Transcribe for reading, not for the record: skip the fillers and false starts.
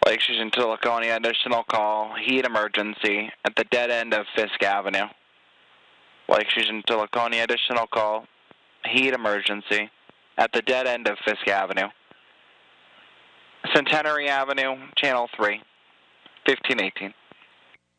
Lake Station to Laconia, additional call, heat emergency at the dead end of Fisk Avenue. Lake Station to Laconia, additional call, heat emergency at the dead end of Fisk Avenue. Centenary Avenue, Channel 3, 1518.